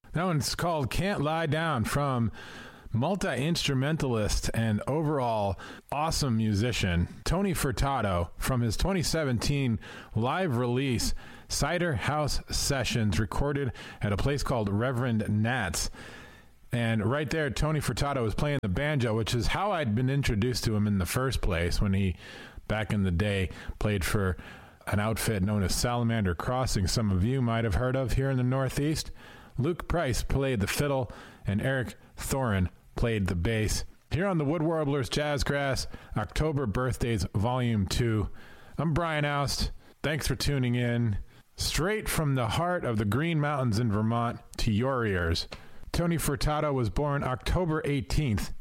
That one's called Can't Lie Down, from multi-instrumentalist and overall awesome musician Tony Furtado, from his 2017 live release Cider House Sessions, recorded at a place called Reverend Nat's. And right there, Tony Furtado was playing the banjo, which is how I'd been introduced to him in the first place, when he, back in the day, played for an outfit known as Salamander Crossing, some of you might have heard of here in the Northeast. Luke Price played the fiddle, and Eric Thorin played the bass. Here on the Wood Warblers Jazzgrass October Birthdays Volume 2, I'm Brian Oust. Thanks for tuning in. Straight from the heart of the Green Mountains in Vermont to your ears. Tony Furtado was born October 18th,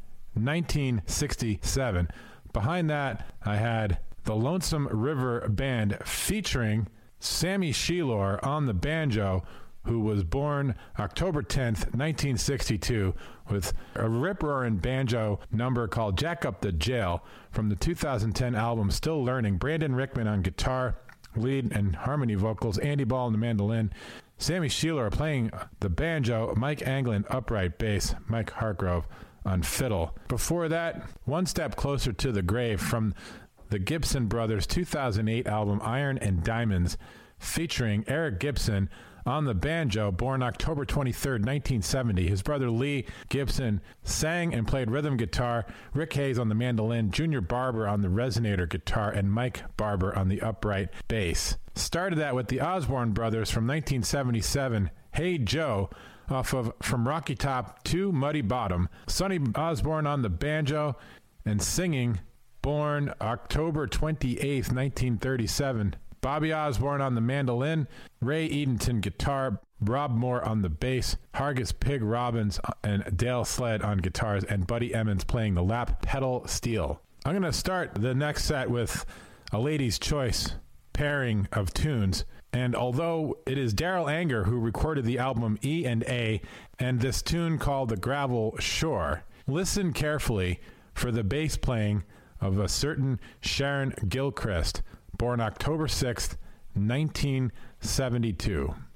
1967. Behind that, I had the Lonesome River Band featuring Sammy Shelor on the banjo, who was born October 10th, 1962, with a rip-roaring banjo number called Jack Up the Jail from the 2010 album Still Learning. Brandon Rickman on guitar, lead and harmony vocals, Andy Ball on the mandolin, Sammy Shelor playing the banjo, Mike Anglin upright bass, Mike Hartgrove on fiddle. Before that, One Step Closer to the Grave from the Gibson Brothers' 2008 album Iron and Diamonds, featuring Eric Gibson on the banjo, born October 23rd, 1970. His brother Lee Gibson sang and played rhythm guitar, Rick Hayes on the mandolin, Junior Barber on the resonator guitar, and Mike Barber on the upright bass. Started that with the Osborne Brothers from 1977, Hey Joe, off of From Rocky Top to Muddy Bottom. Sonny Osborne on the banjo and singing, born October 28th, 1937. Bobby Osborne on the mandolin, Ray Edenton guitar, Rob Moore on the bass, Hargus Pig Robbins and Dale Sled on guitars, and Buddy Emmons playing the lap pedal steel. I'm going to start the next set with a lady's choice pairing of tunes. And although it is Daryl Anger who recorded the album E&A and this tune called The Gravel Shore, listen carefully for the bass playing of a certain Sharon Gilchrist, born October 6th, 1972.